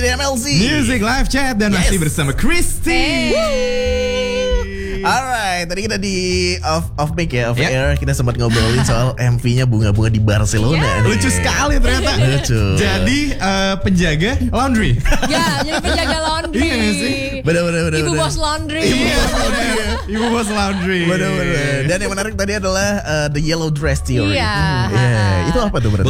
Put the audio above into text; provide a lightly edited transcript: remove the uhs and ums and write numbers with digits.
di MLC Music Live Chat dan masih bersama Christy. Alright, tadi kita di off mic ya, off air kita sempat ngobrolin soal MV-nya bunga-bunga di Barcelona. nih. Lucu sekali ternyata. Lucu. Jadi penjaga laundry. Ya, jadi penjaga laundry. Iya gak sih? Bener. Ibu bos laundry. Ibu bos laundry. Bener. Dan yang menarik tadi adalah the yellow dress theory. Iya. Itu apa tuh berarti?